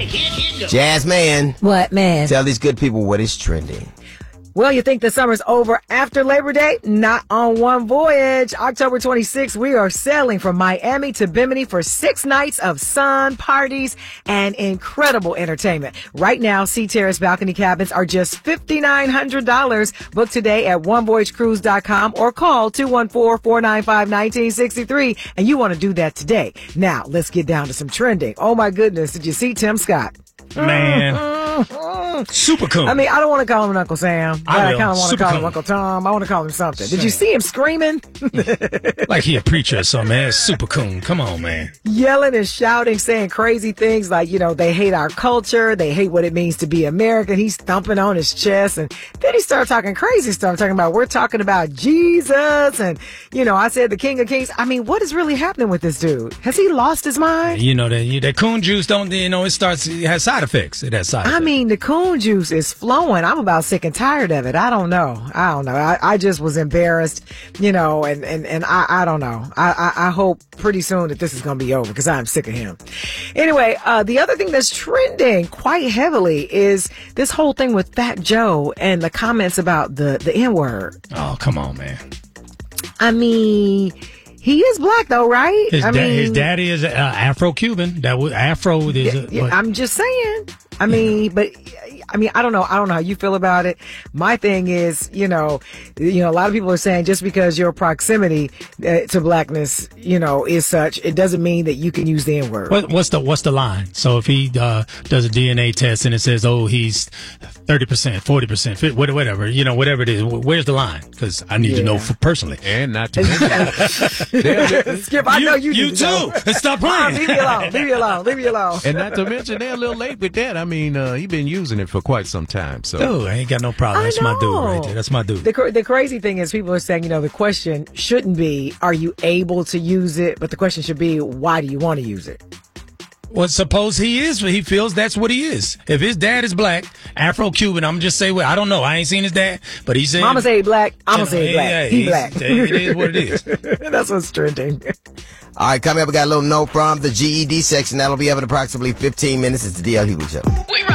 Jazz man. What, man? Tell these good people what is trending. Well, you think the summer's over after Labor Day? Not on One Voyage. October 26th, we are sailing from Miami to Bimini for 6 nights of sun, parties, and incredible entertainment. Right now, Sea Terrace balcony cabins are just $5,900. Book today at onevoyagecruise.com or call 214-495-1963. And you want to do that today. Now, let's get down to some trending. Oh my goodness, did you see Tim Scott? Man. Super cool. I mean, I don't want to call him Uncle Sam, but I kind of want to call him cool. Uncle Tom. I want to call him something. Did you see him screaming? Like he a preacher or something, man. Super cool. Come on, man. Yelling and shouting, saying crazy things like, they hate our culture. They hate what it means to be American. He's thumping on his chest. And then he started talking crazy stuff, we're talking about Jesus. And, I said the King of Kings. I mean, what is really happening with this dude? Has he lost his mind? That coon juice it has side effects. It has side effects. I mean, the coon juice is flowing. I'm about sick and tired of it. I don't know. I just was embarrassed, and I don't know. I hope pretty soon that this is going to be over because I'm sick of him. Anyway, the other thing that's trending quite heavily is this whole thing with Fat Joe and the comments about the N-word. Oh, come on, man. I mean, he is black though, right? His daddy is Afro-Cuban. Afro is. I'm just saying. I mean, I don't know how you feel about it. My thing is, a lot of people are saying just because your proximity to blackness, is such, it doesn't mean that you can use the N-word. What's the line? So if he does a DNA test and it says, oh, he's 30%, 40%, whatever, whatever it is, where's the line? Because I need to know personally. And not to mention, Skip, I know you too. Stop playing. Leave me alone. And not to mention, they're a little late with that. I mean, he's been using it for quite some time. So, I ain't got no problem. That's my dude right there. That's my dude. The crazy thing is people are saying, the question shouldn't be, are you able to use it? But the question should be, why do you want to use it? Well, suppose he feels that's what he is. If his dad is black, Afro-Cuban, I'm just say, I don't know. I ain't seen his dad, but he said. Mama say black. I'm going to say black. He black. It is what it is. That's what's trending. All right, coming up, we got a little note from the GED section. That'll be up in approximately 15 minutes. It's the D.L. Hughley Show.